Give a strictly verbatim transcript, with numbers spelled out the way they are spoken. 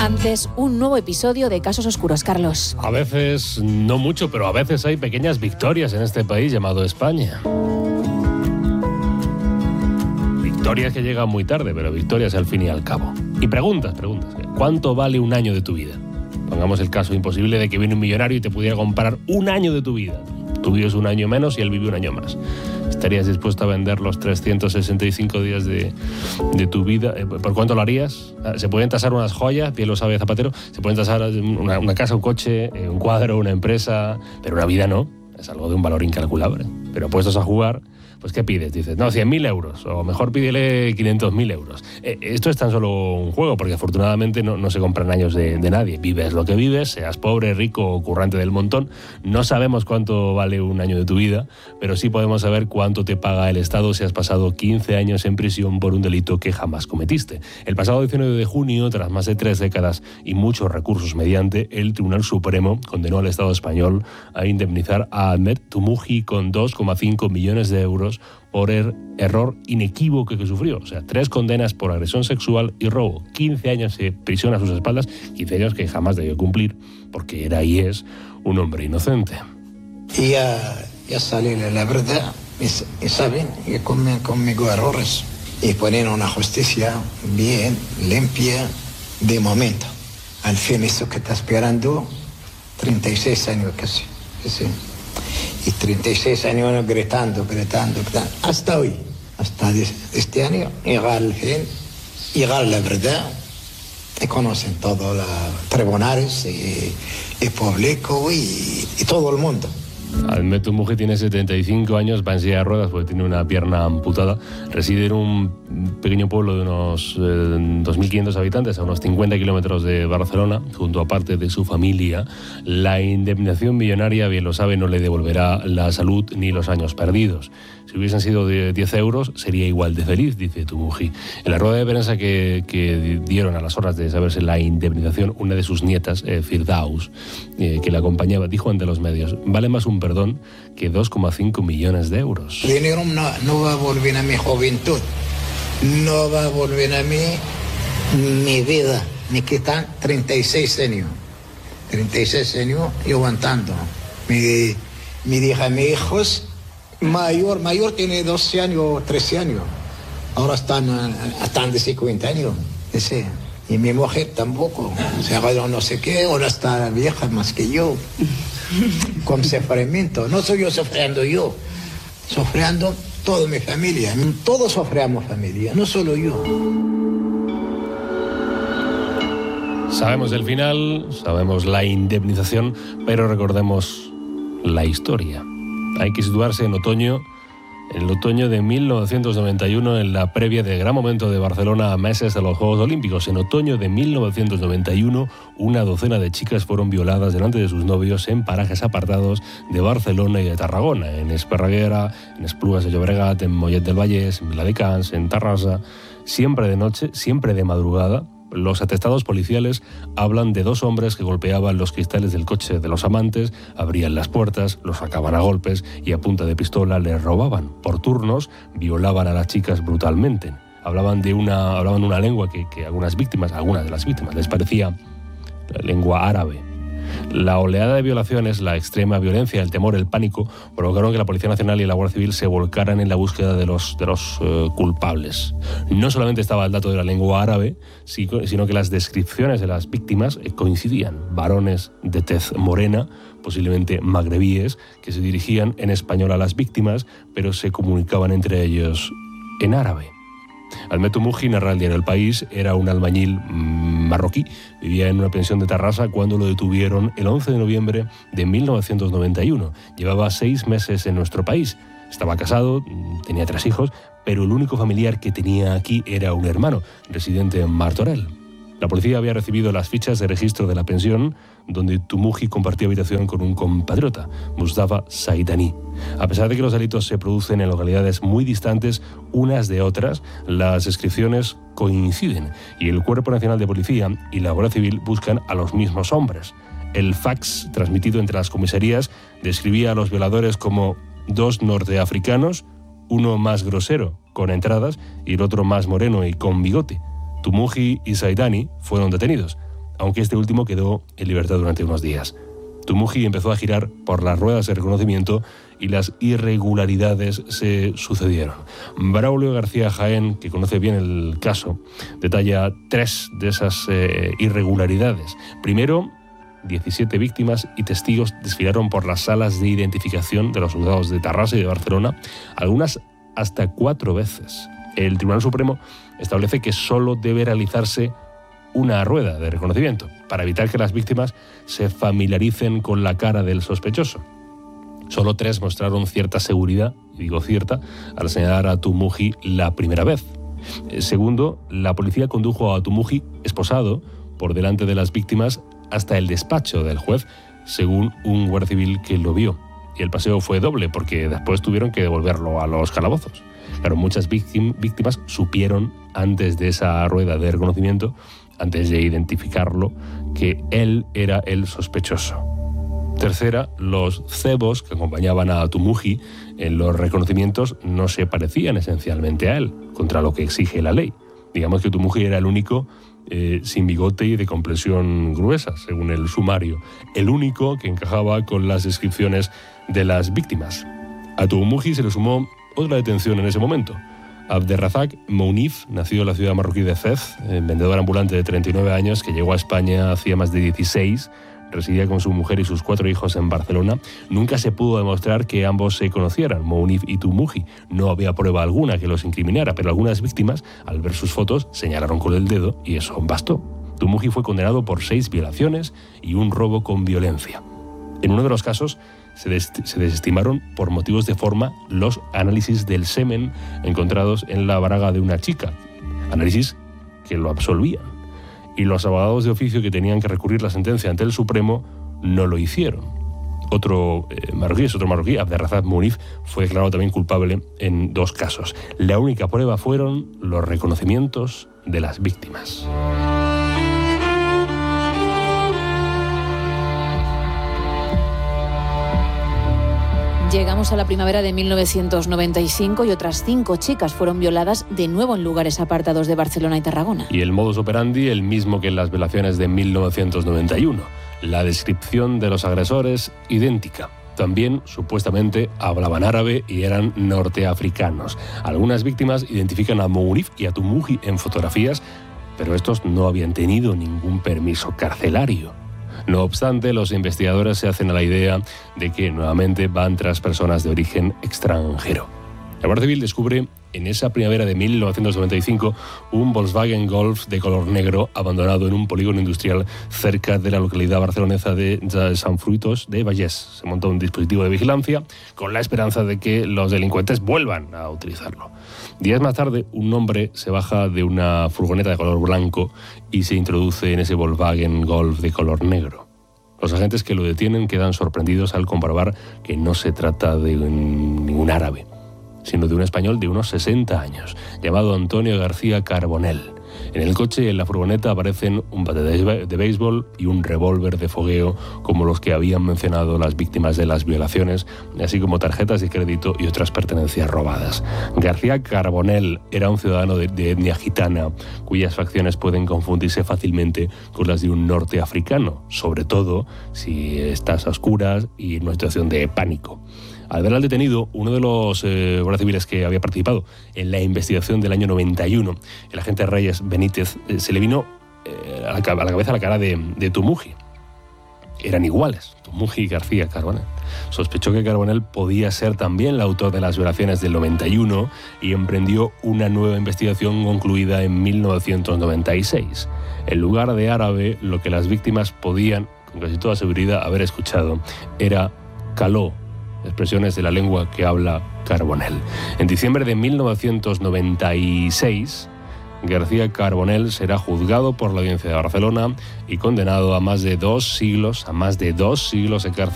Antes, un nuevo episodio de Casos Oscuros, Carlos. A veces, no mucho, pero a veces hay pequeñas victorias en este país llamado España. Victorias que llegan muy tarde, pero victorias al fin y al cabo. Y preguntas, preguntas. ¿Cuánto vale un año de tu vida? Pongamos el caso imposible de que viene un millonario y te pudiera comprar un año de tu vida. Tú vives un año menos y él vive un año más. ¿Estarías dispuesto a vender los trescientos sesenta y cinco días de, de tu vida? ¿Por cuánto lo harías? ¿Se pueden tasar unas joyas? Bien lo sabe Zapatero. ¿Se pueden tasar una, una casa, un coche, un cuadro, una empresa? Pero una vida no. Es algo de un valor incalculable. Pero puestos a jugar, pues ¿qué pides? Dices, no, cien mil euros, o mejor pídele quinientos mil euros. Eh, esto es tan solo un juego, porque afortunadamente no, no se compran años de, de nadie. Vives lo que vives, seas pobre, rico o currante del montón. No sabemos cuánto vale un año de tu vida, pero sí podemos saber cuánto te paga el Estado si has pasado quince años en prisión por un delito que jamás cometiste. El pasado diecinueve de junio, tras más de tres décadas y muchos recursos mediante, el Tribunal Supremo condenó al Estado español a indemnizar a Ahmed Toumoujhi con dos coma cinco millones de euros por el error inequívoco que sufrió. O sea, tres condenas por agresión sexual y robo, quince años de prisión a sus espaldas, quince años que jamás debió cumplir, porque era y es un hombre inocente. Y ya, ya sale la verdad, y, y saben que comen conmigo errores, y ponen una justicia bien, limpia, de momento. Al fin, eso que está esperando, treinta y seis años casi, sí. Y treinta y seis años gritando, gritando, gritando, hasta hoy, hasta este año, llega al fin, llega la verdad, y conocen todos los tribunales, y el público, y, y todo el mundo. Ahmed Toumoujhi tiene setenta y cinco años, va en silla de ruedas porque tiene una pierna amputada. Reside en un pequeño pueblo de unos eh, dos mil quinientos habitantes, a unos cincuenta kilómetros de Barcelona, junto a parte de su familia. La indemnización millonaria, bien lo sabe, no le devolverá la salud ni los años perdidos. Si hubiesen sido de diez euros, sería igual de feliz, dice Toumoujhi. En la rueda de prensa que, que dieron a las horas de saberse la indemnización, una de sus nietas, eh, Firdaus, eh, que la acompañaba, dijo ante los medios, vale más un perdón que dos coma cinco millones de euros. El dinero no, no va a volver a mi juventud, no va a volver a mí mi vida, me quitan treinta y seis años. treinta y seis años yo aguantando. Me, me dije a mis hijos, mayor, mayor tiene doce años, trece años. Ahora están, están de cincuenta años. Ese. Y mi mujer tampoco. Se agarró no sé qué, ahora está vieja más que yo. Con sufrimiento. No soy yo sufriendo yo. Sufriendo toda mi familia. Todos sufrimos familia, no solo yo. Sabemos el final, sabemos la indemnización, pero recordemos la historia. Hay que situarse en otoño, en el otoño de mil novecientos noventa y uno, en la previa del gran momento de Barcelona a meses de los Juegos Olímpicos. En otoño de mil novecientos noventa y uno, una docena de chicas fueron violadas delante de sus novios en parajes apartados de Barcelona y de Tarragona, en Esparreguera, en Esplugues de Llobregat, en Mollet del Vallès, en Viladecans, en Tarrasa, siempre de noche, siempre de madrugada. Los atestados policiales hablan de dos hombres que golpeaban los cristales del coche de los amantes, abrían las puertas, los sacaban a golpes y a punta de pistola les robaban. Por turnos, violaban a las chicas brutalmente. Hablaban de una, hablaban una lengua que, que algunas víctimas, algunas de las víctimas, les parecía la lengua árabe. La oleada de violaciones, la extrema violencia, el temor, el pánico, provocaron que la Policía Nacional y la Guardia Civil se volcaran en la búsqueda de los, de los uh, culpables. No solamente estaba el dato de la lengua árabe, sino que las descripciones de las víctimas coincidían. Varones de tez morena, posiblemente magrebíes, que se dirigían en español a las víctimas, pero se comunicaban entre ellos en árabe. Ahmed Toumoujhi, narra el diario El País, era un albañil marroquí. Vivía en una pensión de Tarrasa cuando lo detuvieron el once de noviembre de mil novecientos noventa y uno. Llevaba seis meses en nuestro país. Estaba casado, tenía tres hijos, pero el único familiar que tenía aquí era un hermano, residente en Martorell. La policía había recibido las fichas de registro de la pensión, donde Toumoujhi compartía habitación con un compatriota, Mustafa Saidani. A pesar de que los delitos se producen en localidades muy distantes unas de otras, las descripciones coinciden y el Cuerpo Nacional de Policía y la Guardia Civil buscan a los mismos hombres. El fax transmitido entre las comisarías describía a los violadores como dos norteafricanos, uno más grosero, con entradas, y el otro más moreno y con bigote. Toumoujhi y Saidani fueron detenidos. aunque este último quedó en libertad durante unos días. Tumuji empezó a girar por las ruedas de reconocimiento y las irregularidades se sucedieron. Braulio García Jaén, que conoce bien el caso, detalla tres de esas eh, irregularidades. Primero, diecisiete víctimas y testigos desfilaron por las salas de identificación de los juzgados de Tarrasa y de Barcelona, algunas hasta cuatro veces. El Tribunal Supremo establece que solo debe realizarse una rueda de reconocimiento para evitar que las víctimas se familiaricen con la cara del sospechoso. Solo tres mostraron cierta seguridad, y digo cierta, al señalar a Tumuji la primera vez. Segundo, la policía condujo a Tumuji esposado por delante de las víctimas hasta el despacho del juez, según un guardia civil que lo vio. Y el paseo fue doble, porque después tuvieron que devolverlo a los calabozos. Claro, muchas víctimas supieron antes de esa rueda de reconocimiento, antes de identificarlo, que él era el sospechoso. Tercera, los cebos que acompañaban a Tumuji en los reconocimientos no se parecían esencialmente a él, contra lo que exige la ley. Digamos que Tumuji era el único eh, sin bigote y de complexión gruesa, según el sumario, el único que encajaba con las descripciones de las víctimas. A Tumuji se le sumó otra detención en ese momento. Abderrazak Mounif, nacido en la ciudad marroquí de Fez, vendedor ambulante de treinta y nueve años, que llegó a España hacía más de dieciséis, residía con su mujer y sus cuatro hijos en Barcelona. Nunca se pudo demostrar que ambos se conocieran, Mounif y Tumuji. No había prueba alguna que los incriminara, pero algunas víctimas, al ver sus fotos, señalaron con el dedo y eso bastó. Tumuji fue condenado por seis violaciones y un robo con violencia. En uno de los casos, se, des- se desestimaron por motivos de forma los análisis del semen encontrados en la braga de una chica, análisis que lo absolvían. Y los abogados de oficio que tenían que recurrir la sentencia ante el Supremo no lo hicieron. Otro eh, marroquí, es otro marroquí, Abderrazak Mounif, fue declarado también culpable en dos casos. La única prueba fueron los reconocimientos de las víctimas. Llegamos a la primavera de mil novecientos noventa y cinco y otras cinco chicas fueron violadas de nuevo en lugares apartados de Barcelona y Tarragona. Y el modus operandi el mismo que en las violaciones de mil novecientos noventa y uno. La descripción de los agresores idéntica. También, supuestamente, hablaban árabe y eran norteafricanos. Algunas víctimas identifican a Mounif y a Tumuji en fotografías, pero estos no habían tenido ningún permiso carcelario. No obstante, los investigadores se hacen a la idea de que nuevamente van tras personas de origen extranjero. La Guardia Civil descubre en esa primavera de mil novecientos noventa y cinco un Volkswagen Golf de color negro abandonado en un polígono industrial cerca de la localidad barcelonesa de Sant Fruitós de Vallès. Se montó un dispositivo de vigilancia con la esperanza de que los delincuentes vuelvan a utilizarlo. Días más tarde, un hombre se baja de una furgoneta de color blanco y se introduce en ese Volkswagen Golf de color negro. Los agentes que lo detienen quedan sorprendidos al comprobar que no se trata de un, ningún árabe, sino de un español de unos sesenta años, llamado Antonio García Carbonell. En el coche y en la furgoneta aparecen un bate de, de béisbol y un revólver de fogueo, como los que habían mencionado las víctimas de las violaciones, así como tarjetas de crédito y otras pertenencias robadas. García Carbonell era un ciudadano de, de etnia gitana, cuyas facciones pueden confundirse fácilmente con las de un norteafricano, sobre todo si estás a oscuras y en una situación de pánico. Al ver al detenido, uno de los eh, guardias civiles que había participado en la investigación del año noventa y uno, el agente Reyes Benítez, eh, se le vino eh, a, la, a la cabeza la cara de, de Tumuji. Eran iguales, Tumuji y García Carbonell. Sospechó que Carbonell podía ser también el autor de las violaciones del noventa y uno y emprendió una nueva investigación concluida en mil novecientos noventa y seis. En lugar de árabe, lo que las víctimas podían, con casi toda seguridad, haber escuchado era caló, expresiones de la lengua que habla Carbonell. En diciembre de mil novecientos noventa y seis, García Carbonell será juzgado por la Audiencia de Barcelona y condenado a más de dos siglos, a más de dos siglos de cárcel